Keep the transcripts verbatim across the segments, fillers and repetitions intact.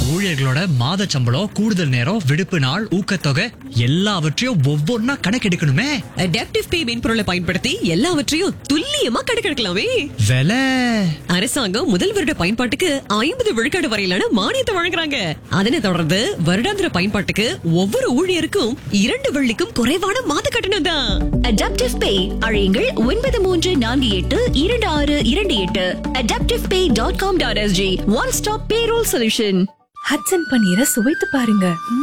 ஊழியர்களோட மாத சம்பளம், கூடுதல் நேரம், விடுப்பு நாள், ஊக்கத்தொகை எல்லாவற்றையும் ஒவ்வொன்னா கணக்கெடுக்கணுமே. அடாப்டிவ் பே மென்பொருளை பயன்படுத்தி எல்லாவற்றையும் துல்லியமா கணக்கெடுக்கலாமே. விலை அரசாங்கம் முதல் வருட பயன்பாட்டுக்கு ஐம்பது விழுக்காடு வரையிலான மானியத்தை வழங்குறாங்க. அதனை தொடர்ந்து வருடாந்திர பயன்பாட்டுக்கு ஒவ்வொரு ஊழியருக்கும் இரண்டு வெள்ளிக்கும் குறைவான மாத கட்டணம் தான். அடாப்டிவ் பே அழையுங்கள் ஒன்பது மூன்று நான்கு எட்டு இரண்டு ஆறு இரண்டு எட்டு. அடாப்டிவ் பே dot com dot SG. One stop payroll solution. Hatsun பன்னீரை சுவைத்து பாருங்க.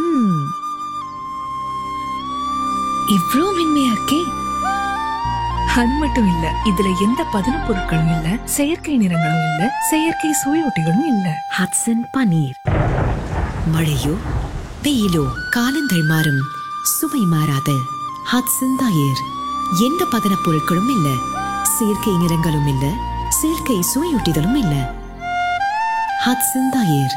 இவ்ளோ மென்மையா இருக்கே. அது மட்டும் இல்ல, இதுல எந்த பதன பொருட்களும் இல்ல, செயற்கை நிறங்களும் இல்ல, செயற்கை சுவையொட்டிகளும் இல்ல. ஹட்சன் பன்னீர். மழையோ வெயிலோ காலங்கள் மாறும், சுவை மாறாத ஹட்சன் தயிர். எந்த பதன பொருட்களும் இல்ல, செயற்கை நிறங்களும் இல்ல, செயற்கை சுவையொட்டிகளும் இல்ல. ஹட்சன் தயிர்.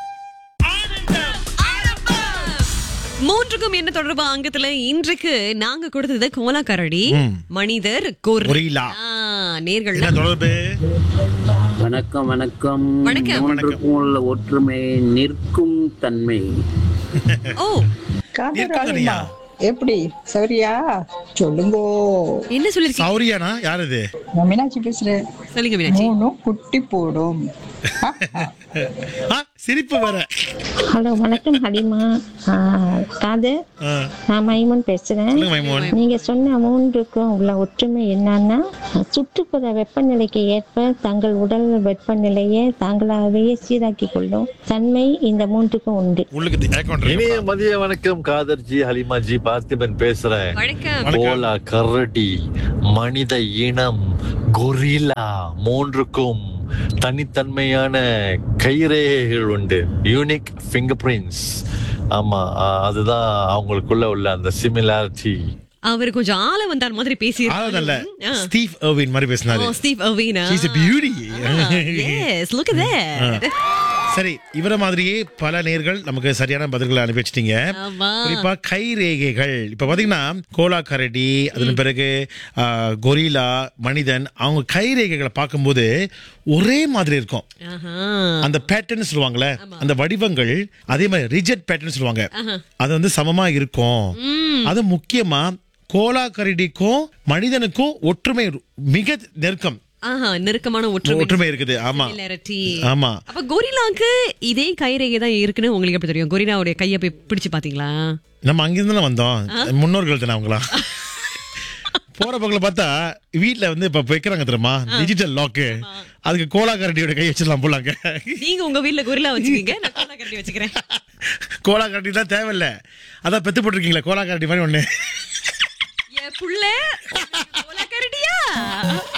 மூன்றுக்கும் என்ன தொடர்பு அங்கத்துல இன்றைக்கு நாங்க கொடுத்தது கோலா கரடி, மனிதர், கொரில்லா. நேர்கள் தொடர்பு. வணக்கம் வணக்கம் வணக்கம். மூன்றுக்கும் உள்ள ஒற்றுமை நிற்கும் தன்மை. ஓ நிற்காதனியா? எப்படி சௌரியா சொல்லுங்க. என்ன சொல்லிருக்கீங்க? சௌரியானா யார் இது? நான் மீனாட்சி பேசுறேன். சொல்லுங்க மீனாட்சி. மூணும் குட்டி போடும். ஆ, சிரிப்பு வர. ஹலோ வணக்கம் ஹலிமா. காது நான் மைமூன் பேசுறேன். சொல்லுங்க மைமூன். நீங்க சொன்ன மூன்றுக்கும் உள்ள ஒற்றுமை என்னன்னா, சுற்றுப்புற வெப்பநிலைக்கு ஏற்ப தங்கள் உடல் வெப்பநிலையை தாங்களாகவே சீராக்கி கொள்ளும் தன்மை இந்த மூன்றுக்கும் உண்டு. இனிய மதிய வணக்கம் காதர்ஜி, ஹலிமாஜி, பார்த்திபன் பேசுறேன். வணக்கம். கோலா கரடி, மனித இனம், கொரில்லா மூன்றுக்கும் தனித்தன்மையான கைரேகைகள் உண்டு. Unique finger prints. ஆமா, அதுதான் அவங்களுக்குள்ள உள்ள அந்த சிமிலாரிட்டி. அவர் கொஞ்சம் ஆள வந்தார் மாதிரி பேசி ஆளல்ல, ஸ்டீவ் எர்வின் மாதிரி பேசினாரு. ஓ Steve எர்வினா. She's a beauty. Yes, look at that. சரி, இவர மாதிரியே பல நேர்கள் நமக்கு சரியான பதில்களை அனுப்பி வச்சிட்டீங்க. குறிப்பா கை ரேகைகள். இப்ப பாத்தீங்கன்னா கோலா கரடி, அதன் பிறகு கொரில்லா, மனிதன், அவங்க கை ரேகைகளை பார்க்கும்போது ஒரே மாதிரி இருக்கும். அந்த பேட்டர்ன் சொல்லுவாங்கல்ல, அந்த வடிவங்கள் அதே மாதிரி ரிஜெக்ட் பேட்டர்ன் சொல்லுவாங்க. அது வந்து சமமா இருக்கும். அது முக்கியமா கோலா கரடிக்கும் மனிதனுக்கும் ஒற்றுமை மிக நெருக்கம். ஆஹா, நெருக்கமான ஒற்றுமை ஒற்றுமை இருக்குது. ஆமா ஆமா. அப்ப கொரில்லாக்கு இதே கைரேகை தான் இருக்குன்னு உங்களுக்கு எப்படி தெரியும்? கொரில்லாவுடைய கையை போய் பிடிச்சு பாத்தீங்களா? நம்ம அங்கிருந்து வந்தோம், முன்னோர்கள் தானே அவங்களாம். போற பக்கத்துல பார்த்தா வீட்டுல வந்து இப்ப வைக்கிறாங்க தெரியுமா டிஜிட்டல் லாக்கு, அதுக்கு கோலா கரடியோட கை வச்சிடலாம் போலாங்க. நீங்க உங்க வீட்டுல கொரில்லா வச்சுக்கீங்க, நான் கோலா கரடி வச்சுக்கிறேன். கோலா கரடி தான் தேவையில்ல, அதான் பெத்து போட்டிருக்கீங்களா கோலா கரடி மாதிரி ஒண்ணு. புள்ள கோலா கரடியா?